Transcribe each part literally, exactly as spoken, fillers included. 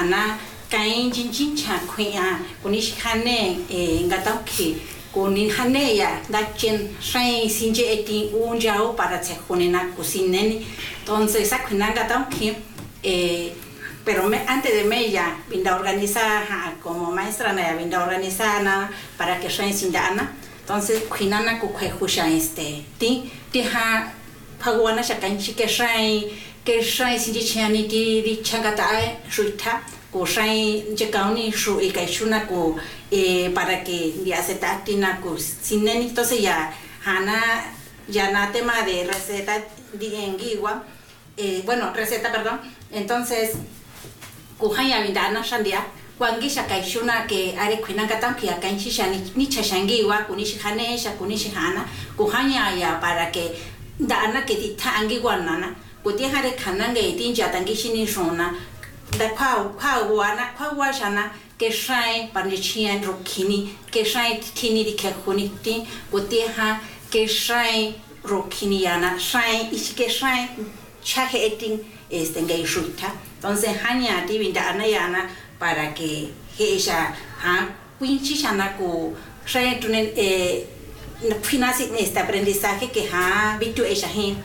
hana kain jin jin cha khwia kunish khane e ngatauki kunin hane ya dachen sai sinje eti unjao para tsekunena kusineni entonces esa khwina ngatauki eh pero me, antes de mella vinda organizada como maestra na vinda organizada para que sai sindana entonces khwinana ku khwehusha este ti ti ha phagwana shakanchi ke sai que sai sinji chani ti ri changata ruita ko sai jekauni shu e kaishuna ko eh para que ya se tatina ko sineni entonces ya hana ya na tema de receta di engiwa eh bueno receta perdón entonces ko haya vidana shandia kwangisha kaishuna ke are kwina katamki ya kanchi shani ni chashangiwa kunishi hanesha kunishi hana ko hanya ya para que dana que ti tangi wanana kutia hare kananga itinja tangishini shona da kwa kwa wana kwa washana ke shai panichian rokini ke shai tini di kekuni ti kutia ha ke shai rokini yana shai iske shai chahe eting este ngeishuta entonces hanya ti vinda anayana para que ella ha quinchi shana ko shai tunen eh finasi este aprendizaje que ha visto ella hin.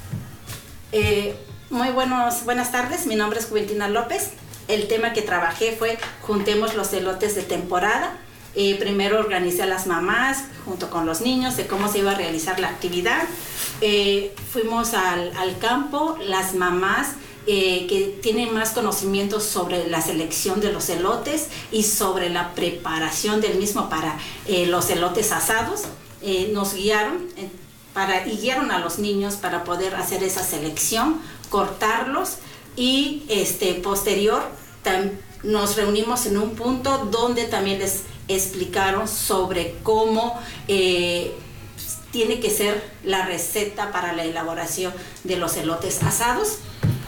Eh, muy buenos, buenas tardes, mi nombre es Juventina López. El tema que trabajé fue juntemos los elotes de temporada. Eh, primero organicé a las mamás junto con los niños de cómo se iba a realizar la actividad. Eh, fuimos al, al campo, las mamás eh, que tienen más conocimientos sobre la selección de los elotes y sobre la preparación del mismo para eh, los elotes asados, eh, nos guiaron. Eh, Para, y guiaron a los niños para poder hacer esa selección, cortarlos y este, posterior tam, nos reunimos en un punto donde también les explicaron sobre cómo eh, tiene que ser la receta para la elaboración de los elotes asados.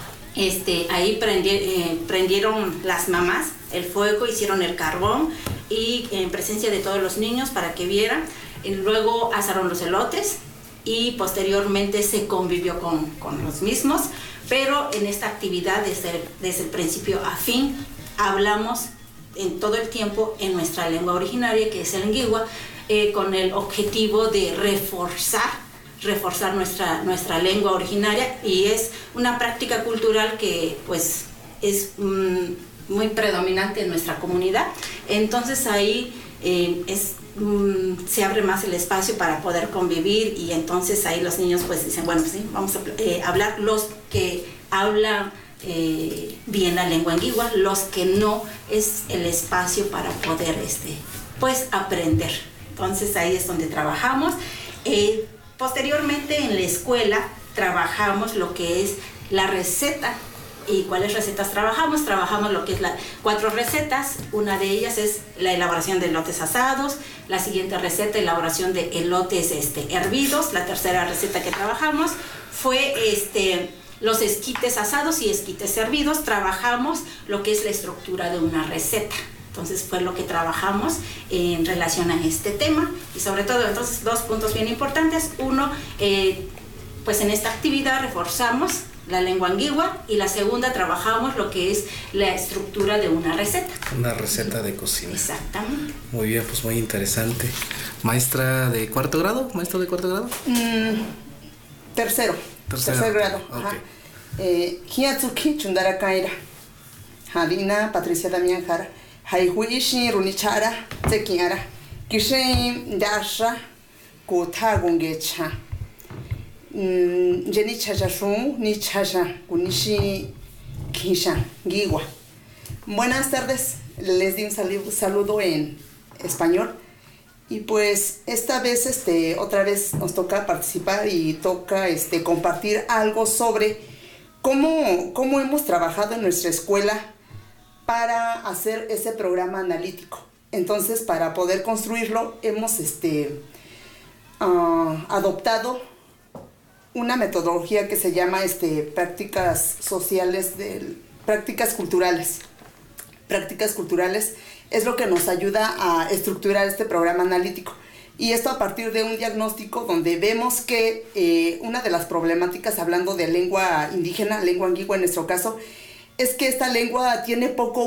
Este, ahí prendi, eh, prendieron las mamás el fuego, hicieron el carbón y en presencia de todos los niños para que vieran. Y luego asaron los elotes y posteriormente se convivió con, con los mismos, pero en esta actividad desde, desde el principio a fin hablamos en todo el tiempo en nuestra lengua originaria, que es el Ngiwa, eh, con el objetivo de reforzar, reforzar nuestra, nuestra lengua originaria, y es una práctica cultural que pues es mm, muy predominante en nuestra comunidad. Entonces ahí eh, es se abre más el espacio para poder convivir, y entonces ahí los niños pues dicen, bueno, pues sí, vamos a eh, hablar los que hablan eh, bien la lengua Ngiwa, los que no, es el espacio para poder este, pues aprender. Entonces ahí es donde trabajamos. Eh, posteriormente en la escuela trabajamos lo que es la receta. ¿Y cuáles recetas trabajamos? Trabajamos lo que es las cuatro recetas. Una de ellas es la elaboración de elotes asados. La siguiente receta, elaboración de elotes este, hervidos. La tercera receta que trabajamos fue este, los esquites asados y esquites hervidos. Trabajamos lo que es la estructura de una receta. Entonces fue lo que trabajamos en relación a este tema. Y sobre todo, entonces, dos puntos bien importantes. Uno, eh, pues en esta actividad reforzamos la lengua Ngiwa, y la segunda trabajamos lo que es la estructura de una receta. Una receta de cocina. Exactamente. Muy bien, pues muy interesante. ¿Maestra de cuarto grado? ¿Maestro de cuarto grado? Mm, tercero. Tercero. Tercer grado. Okay. Eh, Hiatsuki Chundara Kaira. Halina Patricia Damián Jara. Haihuishi Runichara Tekiara. Kishin Dasha Kutagungecha. Jeni chacha shun ni chacha kunishi kisha Ngiwa. Buenas tardes, les di un saludo en español, y pues esta vez este otra vez nos toca participar y toca este compartir algo sobre cómo cómo hemos trabajado en nuestra escuela para hacer ese programa analítico. Entonces, para poder construirlo hemos este uh, adoptado una metodología que se llama este, prácticas sociales, de, prácticas culturales. Prácticas culturales es lo que nos ayuda a estructurar este programa analítico. Y esto a partir de un diagnóstico donde vemos que eh, una de las problemáticas, hablando de lengua indígena, lengua Ngiwa en nuestro caso, es que esta lengua tiene poco